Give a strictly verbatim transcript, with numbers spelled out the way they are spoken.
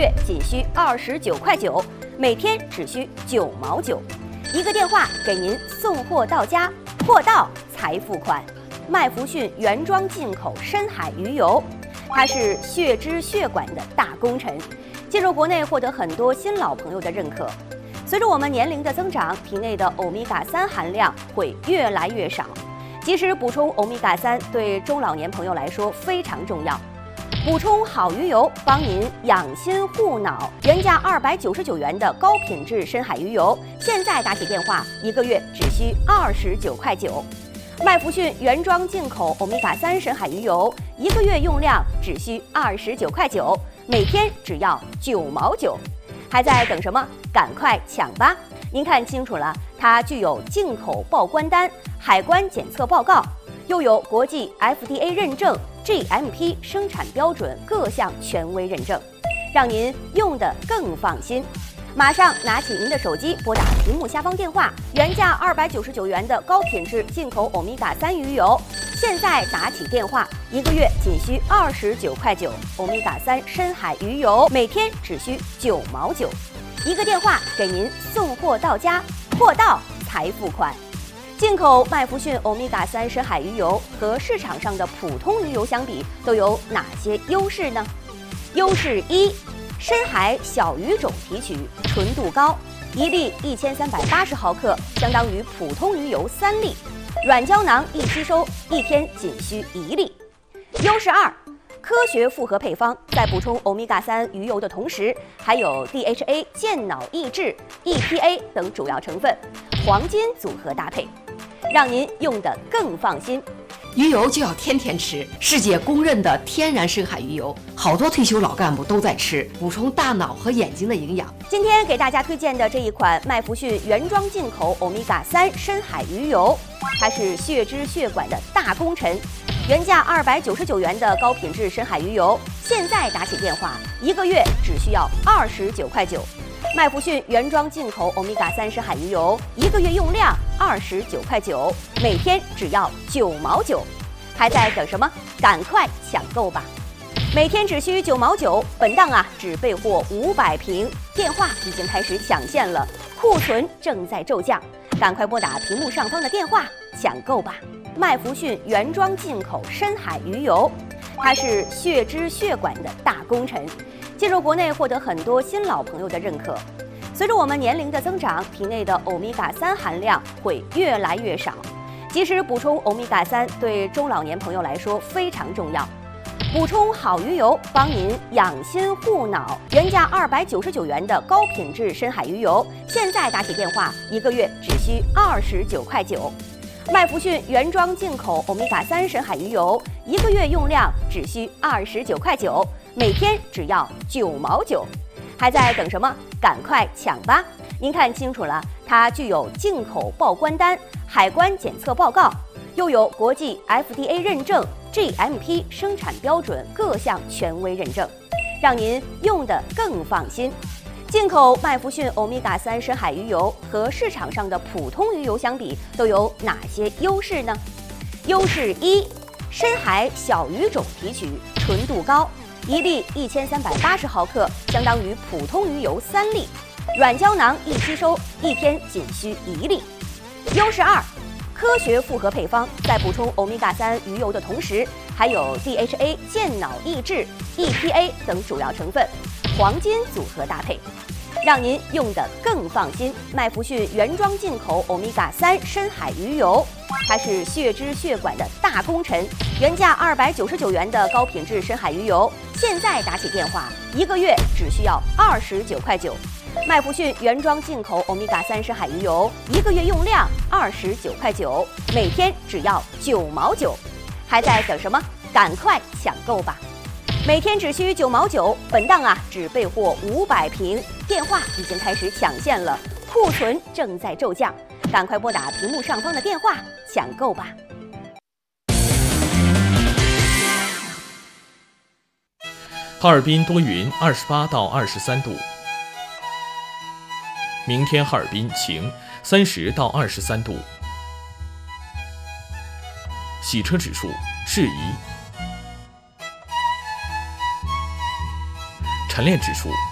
月仅需二十九块九，每天只需九毛九，一个电话给您送货到家，货到才付款。麦福逊原装进口深海鱼油，它是血脂血管的大功臣，进入国内获得很多新老朋友的认可。随着我们年龄的增长，体内的欧米伽三含量会越来越少，及时补充欧米伽三对中老年朋友来说非常重要。补充好鱼油，帮您养心护脑。原价二百九十九元的高品质深海鱼油，现在打起电话，一个月只需二十九块九。麦福逊原装进口欧米伽三深海鱼油，一个月用量只需二十九块九，每天只要九毛九，还在等什么？赶快抢吧！您看清楚了，它具有进口报关单、海关检测报告，又有国际 F D A 认证、G M P 生产标准各项权威认证，让您用得更放心。马上拿起您的手机，拨打屏幕下方电话，原价二百九十九元的高品质进口欧米伽三鱼油，现在打起电话，一个月仅需二十九块九，欧米伽三深海鱼油每天只需九毛九，一个电话给您送货到家，货到才付款。进口麦福逊欧米伽三深海鱼油和市场上的普通鱼油相比，都有哪些优势呢？优势一，深海小鱼种提取，纯度高，一粒一千三百八十毫克，相当于普通鱼油三粒，软胶囊易吸收，一天仅需一粒。优势二，科学复合配方，在补充欧米伽三鱼油的同时，还有 D H A 健脑益智、E P A 等主要成分，黄金组合搭配，让您用得更放心。 鱼油就要天天吃，世界公认的天然深海鱼油，好多退休老干部都在吃，补充大脑和眼睛的营养。 今天给大家推荐的这一款麦福逊原装进口欧米伽三深海鱼油，它是血脂血管的大功臣。原价二百九十九元的高品质深海鱼油，现在打起电话，一个月只需要二十九块九。麦福逊原装进口欧米伽三深海鱼油，一个月用量二十九块九，每天只要九毛九，还在等什么？赶快抢购吧！每天只需九毛九，本档啊只备货五百瓶，电话已经开始抢线了，库存正在骤降，赶快拨打屏幕上方的电话抢购吧！麦福逊原装进口深海鱼油，它是血脂血管的大功臣，进入国内获得很多新老朋友的认可。随着我们年龄的增长，体内的欧米伽三含量会越来越少，及时补充欧米伽三对中老年朋友来说非常重要。补充好鱼油，帮您养心护脑。原价二百九十九元的高品质深海鱼油，现在打起电话，一个月只需二十九块九。麦福逊原装进口欧米伽三深海鱼油，一个月用量只需二十九块九，每天只要九毛九，还在等什么？赶快抢吧！您看清楚了，它具有进口报关单、海关检测报告，又有国际 F D A 认证、G M P 生产标准各项权威认证，让您用得更放心。进口麦福逊欧米伽三深海鱼油和市场上的普通鱼油相比，都有哪些优势呢？优势一，深海小鱼种提取，纯度高，一粒一千三百八十毫克，相当于普通鱼油三粒，软胶囊易吸收，一天仅需一粒。优势二，科学复合配方，在补充欧米伽三鱼油的同时，还有 D H A 健脑益智、E P A 等主要成分，黄金组合搭配，让您用得更放心。麦福逊原装进口欧米伽三深海鱼油，它是血脂血管的大功臣。原价二百九十九元的高品质深海鱼油，现在打起电话，一个月只需要二十九块九。麦福逊原装进口欧米伽三深海鱼油，一个月用量二十九块九，每天只要九毛九，还在等什么？赶快抢购吧！每天只需九毛九，本档啊只备货五百瓶，电话已经开始抢线了，库存正在骤降，赶快拨打屏幕上方的电话抢购吧！ 哈尔滨多云，二十八到二十三度。明天哈尔滨晴，三十到二十三度。洗车指数适宜。晨练指数